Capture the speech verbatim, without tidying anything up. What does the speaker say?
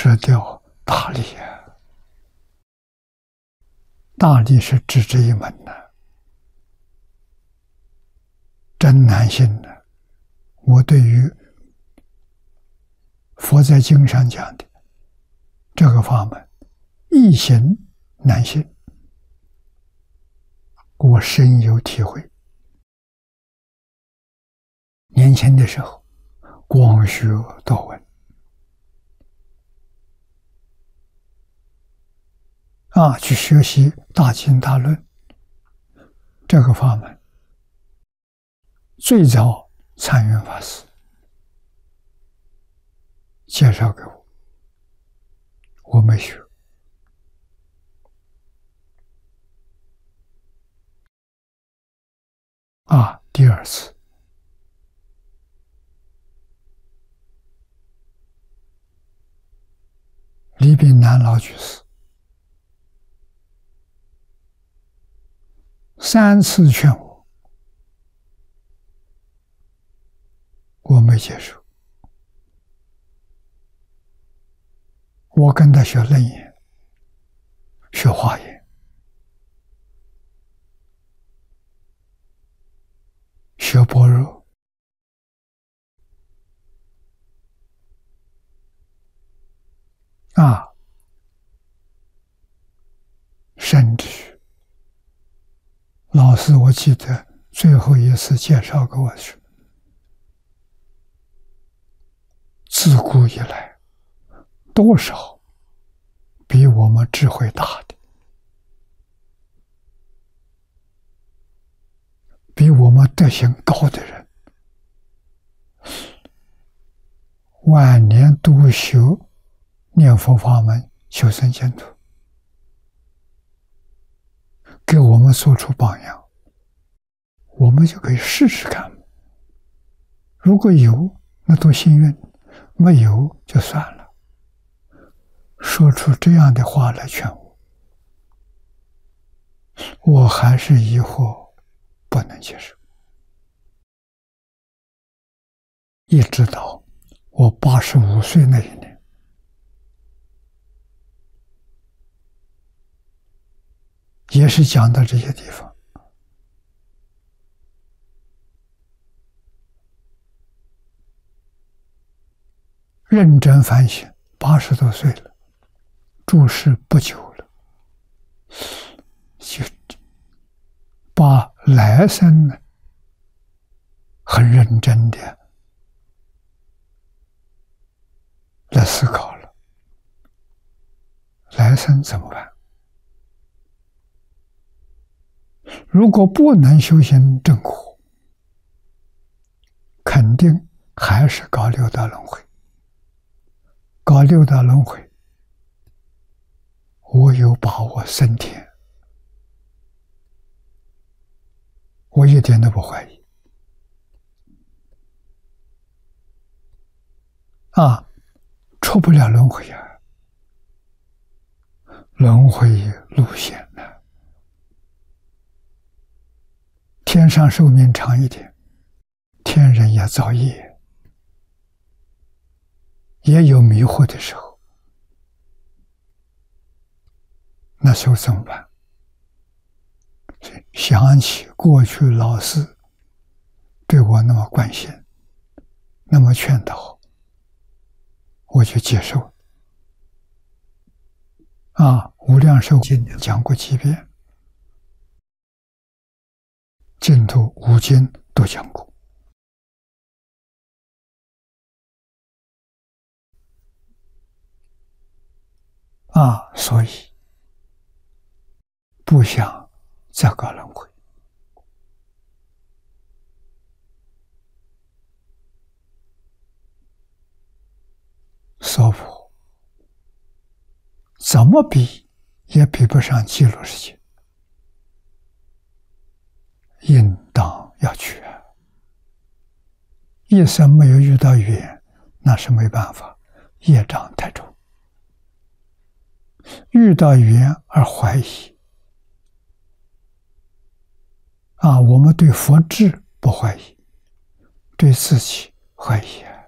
失掉大利啊！大利是指这一门呐、啊，真难信呢、啊。我对于佛在经上讲的这个法门，一行难信，我深有体会。年轻的时候，广学多闻。啊，去学习大经大论这个法门，最早禅云法师介绍给我，我没学。啊，第二次李炳南老居士三次劝我，我没接受。我跟他学楞严，学华严，学般若，啊，甚至老师，我记得最后一次介绍给我是，自古以来，多少比我们智慧大的，比我们德行高的人，晚年独修念佛法门，求生净土，给我们做出榜样，我们就可以试试看。如果有，那多幸运；没有，就算了。说出这样的话来劝我，我还是疑惑，不能接受。一直到我八十五岁那一年，也是讲到这些地方，认真反省。八十多岁了，住世不久了，就把来生呢很认真的来思考了，来生怎么办？如果不能修行正果，肯定还是搞六道轮回。搞六道轮回，我有把握升天，我一点都不怀疑。啊，出不了轮回啊，轮回路险呢。天上寿命长一点，天人也造业。也有迷惑的时候，那时候怎么办？想起过去老师对我那么关心，那么劝导，我就接受了。啊，无量寿经讲过几遍，净土五经都讲过。啊，所以不想再搞轮回。娑婆怎么比也比不上极乐世界，应当要去啊！一生没有遇到缘，那是没办法，业障太重。遇到缘而怀疑，啊，我们对佛智不怀疑，对自己怀疑啊。